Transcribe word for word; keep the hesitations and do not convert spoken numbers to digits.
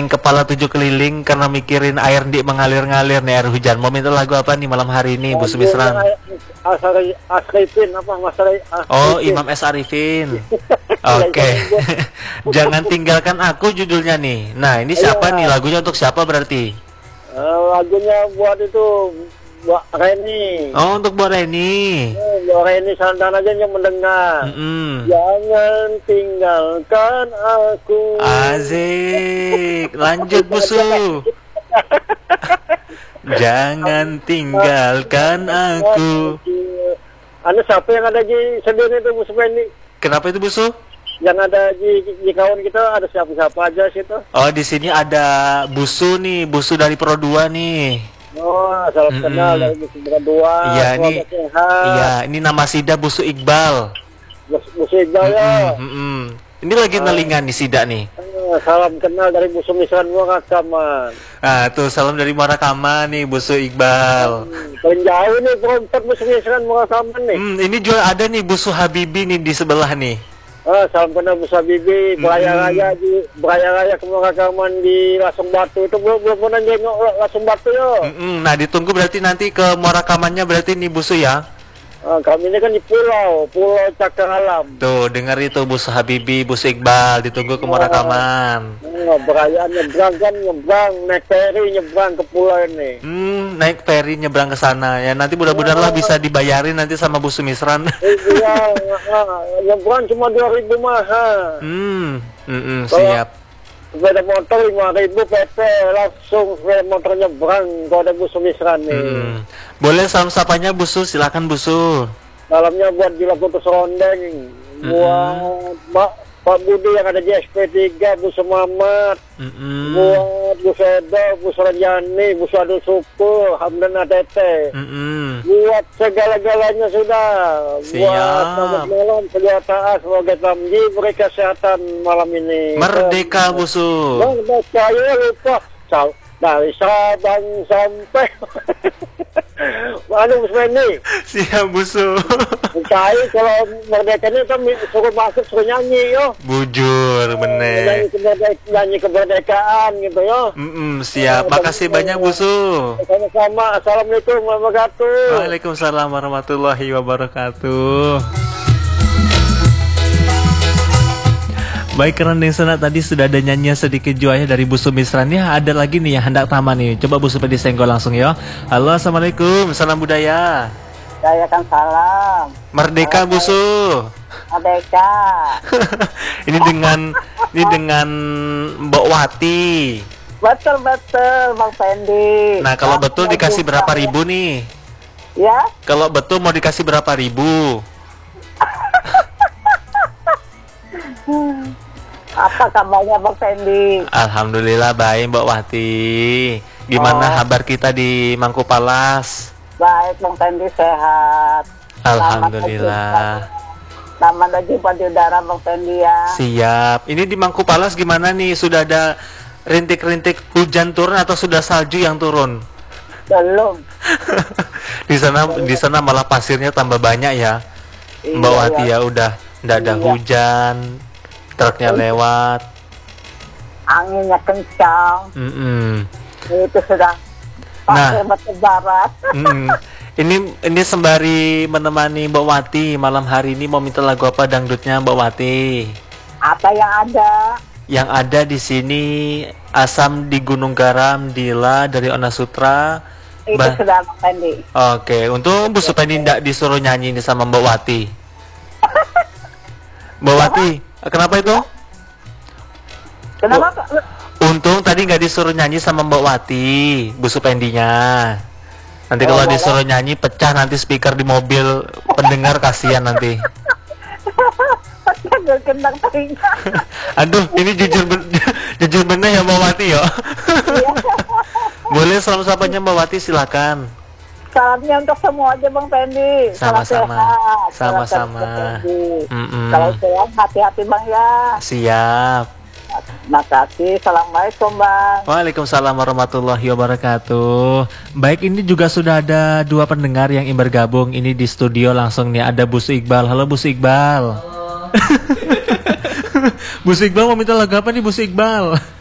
neng kepala tujuh keliling karena mikirin air di mengalir-ngalir nih air hujan. Mau minta lagu apa nih malam hari ini, Bu Sumisran? Asari Asrifin apa Mas Oh, Imam S. Arifin. Oke. Okay. Jangan tinggalkan aku judulnya nih. Nah, ini siapa nih? Lagunya untuk siapa berarti? Uh, lagunya buat itu buat Reni. Oh, untuk buat Reni. Oh, buat Reni santan aja yang mendengar. Mm -mm. Jangan tinggalkan aku. Asik. Lanjut, Busu. Jangan tinggalkan aku. Anu siapa yang ada di sendiri itu Busu Pendi? Kenapa itu, Busu? Yang ada di, di kawan kita ada siapa-siapa aja situ. Oh, di sini ada Busu nih, Busu dari Pro dua nih. Oh, salam mm -mm. kenal dari Busu Pro dua. Iya, ini iya, ini nama Sida Busu Iqbal. Busu, Busu Iqbal mm -mm, ya. Mm -mm. Ini lagi uh, nelingan nih Sida nih. Uh, salam kenal dari Bu Sumisran Muarakaman. Ah, tuh salam dari Muarakaman nih Busu Iqbal. Hmm, paling jauh nih kontak Bu Sumisran Muarakaman nih. Hmm, ini juga ada nih Busu Habibi nih di sebelah nih. Ah, salam kenal Bu Habibi, beraya raya di beraya raya ke Muarakaman di Lasung Batu itu belum belum pernah jenguk Lasung Batu yo. Mm -mm. Nah, ditunggu berarti nanti ke Muarakamannya berarti nih Busu ya. Ah, kami ini kan di pulau, Pulau Cakar Alam. Tuh, dengar itu Busu Habibi, Busu Iqbal, ditunggu ke Muarakaman. Oh, berayaan nyebrang kan, nyebrang, naik ferry nyebrang ke pulau ini. Hmm, naik ferry nyebrang ke sana. Ya, nanti mudah-mudahan lah bisa dibayarin nanti sama Bu Sumisran. Iya, nyebrang cuma dua ribu mahal. Hmm, mm -mm, siap. Sepeda motor lima ribu P P langsung sepeda motor nyebrang kalau ada Bu Sumisran nih. Hmm. Boleh salam sapanya Busu, silakan Busu. Salamnya buat Jila Putus Rondeng, mm -hmm. buat Pak Pak Budi yang ada di S P tiga, Bu Semamat, mm -hmm. buat Bu Sedo, Bu Surajani, Bu Sadu Suku, Hamdan Atete, mm -hmm. buat segala-galanya sudah. Siap. Buat Selamat Malam, Sejahtera, semoga Tamji beri kesehatan malam ini. Merdeka Busu. Merdeka, ya lupa. Dari Sabang sampai mana Busu ini? Siap Busu. Mencari kalau merdeka ini kan suruh masuk suruh nyanyi yo. Bujur bener. Nyanyi, kemerdeka, nyanyi kemerdekaan gitu yo. Mm -mm, siap. Ya, makasih banyak Busu. Sama-sama. Assalamualaikum warahmatullahi wabarakatuh. Waalaikumsalam warahmatullahi wabarakatuh. Baik, karena yang sana tadi sudah ada nyanyian sedikit juanya dari Bu Sumisran ya. Ada lagi nih yang hendak taman nih. Coba Bu Supedi senggol langsung ya. Halo, assalamualaikum, salam budaya. Saya kan salam. Merdeka Busu. Merdeka. Ini dengan ini dengan Mbok Wati. Betul betul Bang Fendi. Nah, kalau betul dikasih berapa ribu nih? Ya? Kalau betul mau dikasih berapa ribu? Apa kabarnya Bang Fendi? Alhamdulillah baik Mbak Wati. Gimana oh. kabar kita di Mangkupalas? Baik Bang Fendi, sehat. Alhamdulillah. Selamat berjumpa di udara Bang Fendi ya. Siap. Ini di Mangkupalas gimana nih? Sudah ada rintik-rintik hujan turun atau sudah salju yang turun? Belum. Di sana di sana malah pasirnya tambah banyak ya. Iya, Mbak Wati ya, ya udah nggak ada iya. hujan. Truknya lewat, anginnya kencang, mm -mm. itu sudah pasir nah, batu barat. mm, ini ini sembari menemani Mbak Wati malam hari ini, mau minta lagu apa dangdutnya Mbak Wati? Apa yang ada? Yang ada di sini Asam di Gunung Garam, Dila dari Ona Sutra. Itu ba sudah Mbak Fendi. Oke, untung Bu Supeni tidak disuruh nyanyi ini sama Mbak Wati. Mbak Wati. Kenapa itu? Kenapa? Oh, untung tadi nggak disuruh nyanyi sama Mbak Wati, Bu Supendinya. Nanti oh, kalau boleh. Disuruh nyanyi pecah nanti speaker di mobil pendengar, kasihan nanti. Aduh, ini jujur ben jujur bener ya Mbak Wati ya. Boleh salam sapanya Mbak Wati, silakan. Salamnya untuk semua aja Bang Fendi. Sama-sama. Sama-sama. Kalau sehat hati-hati Bang ya. Siap. Makasih. Assalamualaikum Bang. Waalaikumsalam warahmatullahi wabarakatuh. Baik, ini juga sudah ada dua pendengar yang ingin bergabung ini di studio langsung nih. Ada Busu Iqbal. Halo Busu Iqbal. Halo. Busu Iqbal mau minta lagu apa nih Busu Iqbal?